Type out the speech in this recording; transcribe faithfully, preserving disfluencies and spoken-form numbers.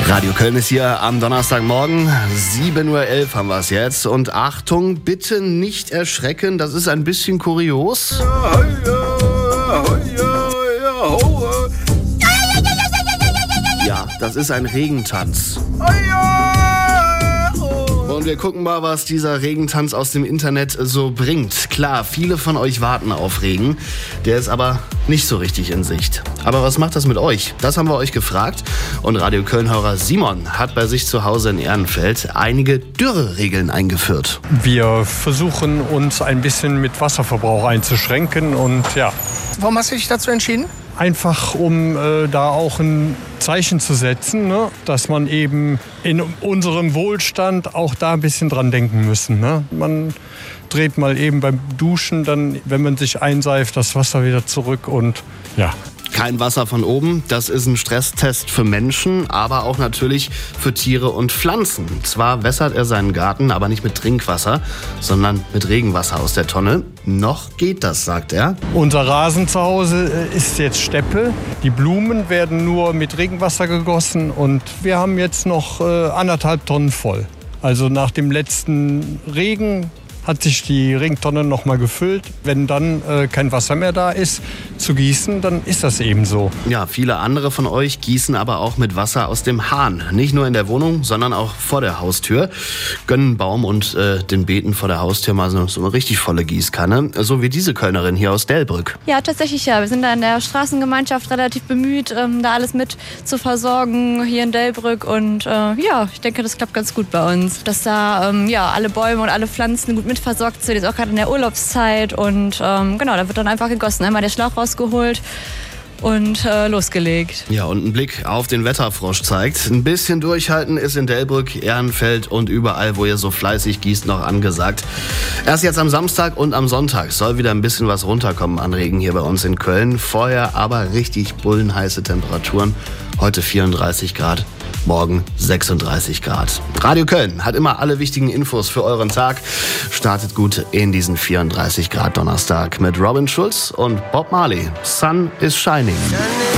Radio Köln ist hier am Donnerstagmorgen. sieben Uhr elf haben wir es jetzt. Und Achtung, bitte nicht erschrecken, das ist ein bisschen kurios. Ja, das ist ein Regentanz. Und wir gucken mal, was dieser Regentanz aus dem Internet so bringt. Klar, viele von euch warten auf Regen. Der ist aber nicht so richtig in Sicht. Aber was macht das mit euch? Das haben wir euch gefragt. Und Radio Köln-Hörer Simon hat bei sich zu Hause in Ehrenfeld einige Dürreregeln eingeführt. Wir versuchen uns ein bisschen mit Wasserverbrauch einzuschränken und ja. Warum hast du dich dazu entschieden? Einfach um äh, da auch ein Zeichen zu setzen, ne? Dass man eben in unserem Wohlstand auch da ein bisschen dran denken müssen. Ne? Man dreht mal eben beim Duschen, dann, wenn man sich einseift, das Wasser wieder zurück und ja. Kein Wasser von oben, das ist ein Stresstest für Menschen, aber auch natürlich für Tiere und Pflanzen. Zwar wässert er seinen Garten, aber nicht mit Trinkwasser, sondern mit Regenwasser aus der Tonne. Noch geht das, sagt er. Unser Rasen zu Hause ist jetzt Steppe. Die Blumen werden nur mit Regenwasser gegossen und wir haben jetzt noch äh, anderthalb Tonnen voll. Also nach dem letzten Regen hat sich die Regentonne noch mal gefüllt. Wenn dann äh, kein Wasser mehr da ist, zu gießen, dann ist das eben so. Ja, viele andere von euch gießen aber auch mit Wasser aus dem Hahn. Nicht nur in der Wohnung, sondern auch vor der Haustür. Gönnen Baum und äh, den Beeten vor der Haustür mal so, so eine richtig volle Gießkanne. So wie diese Kölnerin hier aus Delbrück. Ja, tatsächlich ja. Wir sind da in der Straßengemeinschaft relativ bemüht, ähm, da alles mit zu versorgen hier in Delbrück. Und äh, ja, ich denke, das klappt ganz gut bei uns. Dass da ähm, ja, alle Bäume und alle Pflanzen gut mitversorgt sind, jetzt auch gerade in der Urlaubszeit. Und ähm, genau, da wird dann einfach gegossen. Einmal der Schlauch rausgeholt und äh, losgelegt. Ja, und ein Blick auf den Wetterfrosch zeigt, ein bisschen durchhalten ist in Delbrück, Ehrenfeld und überall, wo ihr so fleißig gießt, noch angesagt. Erst jetzt am Samstag und am Sonntag soll wieder ein bisschen was runterkommen an Regen hier bei uns in Köln. Vorher aber richtig bullenheiße Temperaturen. Heute vierunddreißig Grad. Morgen sechsunddreißig Grad. Radio Köln hat immer alle wichtigen Infos für euren Tag. Startet gut in diesen vierunddreißig Grad Donnerstag mit Robin Schulz und Bob Marley. Sun is shining.